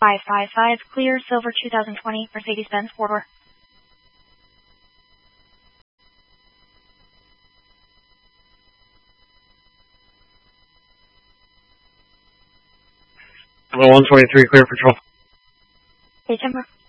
555, clear, silver 2020, Mercedes-Benz 4-door. Level 123, clear patrol. Hey, Timber.